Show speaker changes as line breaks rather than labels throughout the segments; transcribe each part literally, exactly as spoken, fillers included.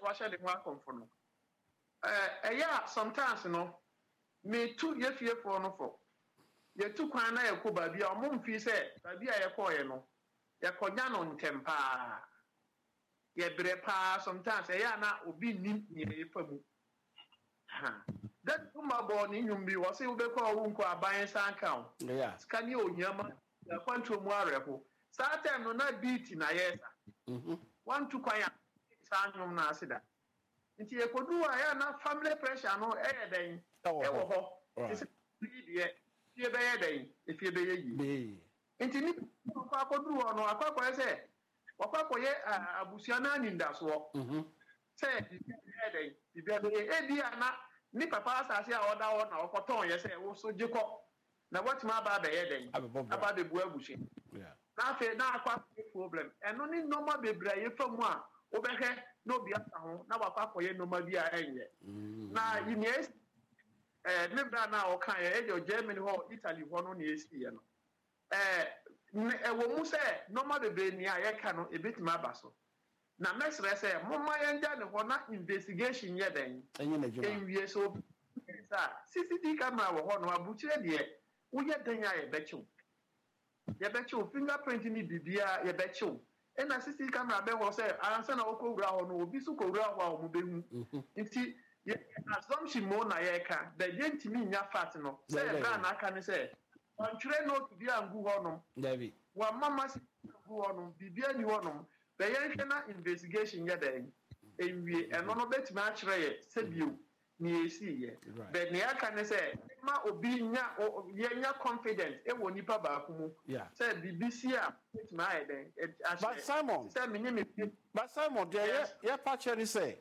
washa de ho akomfo no eh eya sometimes no me tu ye fie for no for ye tu kwan na ye ko ba bia o mo mfi se ba bia ye ko ye no ye konya no ntempa ye bre pa sometimes eya na obi ni ni ye famu ha that uma bo ni nyum bi wo se wo be ko wo nko aban san kan
yeah
skani onyama ya kwanto mu areho sa time no na beat na yesa
mhm
one two kwan ya san nyum na asida nti e kodu a ya na family pressure no e ye den e wo ho ti se die fie be ye den e fie be ye yi nti ni ko akodu no akwa se wakwa ye abusia na nindaso
mhm
se die den bibia be e dia na ni papa asase a oda wo na okoton ye se wo so jiko na watima aba be ye den aba be bu abusie
yeah
na fe na akwa problem eno ni normal bebra ye famu a wo be he na obi asa ho na wakwa koye normal bi a enye na yini eh me bra na o kan ye e Germany ho Italy ho no na esi ye no eh e wo mu se normal bebra ni a ye ka no ebetima aba so na mesre se momma ye nja ne ho na investigation ye den
enye na juma
enwie so sa C C T V camera wo ho no abuchire de wo ye den ya ye bechiw ye bechiw fingerprint ni bibia ye bechiw e na C C T V camera be ho se ansa na okowura ho no obi su kowura ho a o mo behu nti assumption mo na ye ka the gentimi nya fact no se bra na aka ni se on tire note bi angu ho no
David
wa mama si angu ho no bibia ni ho no be ye hwe na investigation ye den enwie eno no betimi a kire ye se bio ni esi ye but ne aka ne se ma obi nya ye nya confidence e wo nipa ba ku mu se B B C a betimi a ye den
but Simon
se me ni
but Simon there ye pa chere say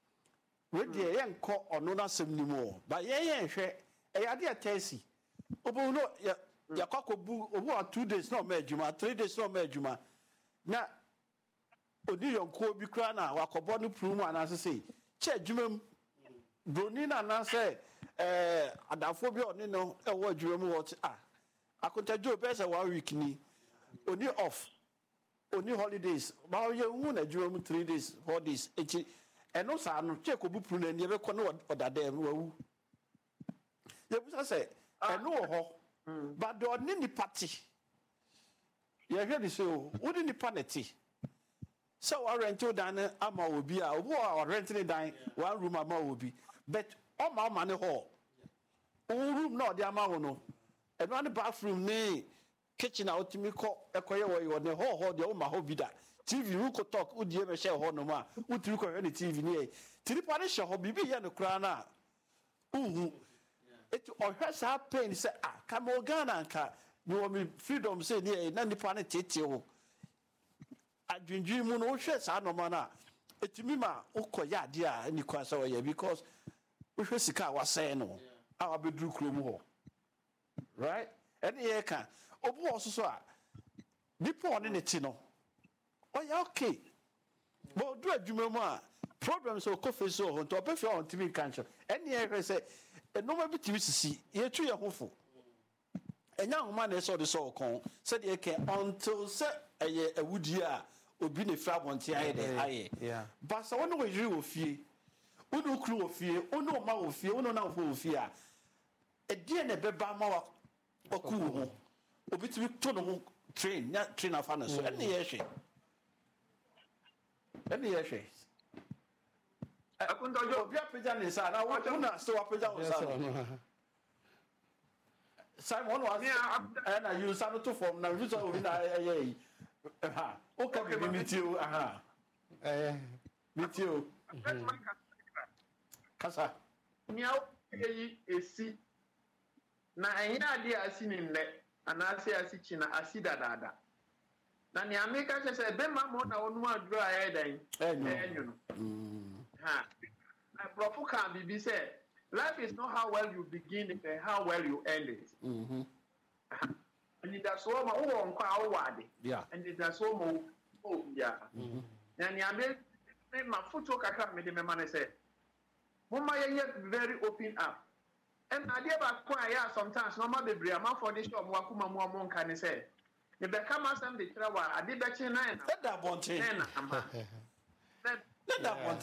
we dey ye nko ono na sem ni mu but ye ye hwe e ya de atesi obo no ya ya kwakobu obo two days no ma adwuma three days no ma adwuma na odi yonko bi kra na wakobo no pru mu anase sei che adwuma broni na na say eh adafo bi oni no e wo adwuma mu what ah akontajo be say one week ni oni off oni holidays ba ye hu na adwuma mu three days four days echi eno sa no che ko bu pru na ni be ko no odada mu wawu ye bu say eno wo ho but do ni ni party ye hwe di so wo di ni paneti so wa rental dan ama obi a obo a rental dan one room ama obi but o ma ma ne ho o room no dey ama ho no e no bathroom ni kitchen a otimi ko ekoye wo yo ne ho ho dey o ma ho bi da T V who could talk udi e me share ho no ma utiri ko ni T V ni e tiri pa ne share ho bibi ye no kra na uhu it o hwe sa pain say ah come Ghana nka you want me freedom say ni na nipa ne tete ho adwindwi mu no hwe sa no ma na etimi ma ukoya ade a ni kwa sa wo because we hwe sika wa say no a wa bedru krom ho right and ye kan obu ososo a nipa one ne ti no oh yeah okay but do adwuma mu a problems o ko face o to be fe on T V cancer and ye hwe say e no ma bitimi sisi ye tu ye hofo enya homa na so de so kon said ye can until say eye awudi a obi ne fra bonte aye de aye
yeah
but so wonu we yiri ofie wonu kru ofie wonu ma ofie wonu na ofo ofie a e die ne beba ma wa oku ho obi ti to no train na train afa na so ene ye hwe ene ye hwe
akundojo
obi apeja ne sa na wo na so apeja wo sa Simon was and I use some to form now. You saw in a ha. Okay, we meet you. Aha.
Eh,
meet you. Kasa.
Nyao eyi esi na enya ade asi ni nle anase asi chi na asi dadada. Na ni America se be ma mo na onu aduro aye dan. Enyu no. Mm. Ha. Na profu kan bibi say life is not how well you begin it, but how well you end it.
Mm-hmm.
And that's all my own quite wide.
Yeah.
And that's all my oh, yeah. And I made my foot talk. I can't make the man say, Mama, you're very open up. And I did about quiet sometimes. No matter the amount for this job, Wakuma Mon can say, the Beckham some the travel, I did bet you nine.
Let that one change.
Let
that one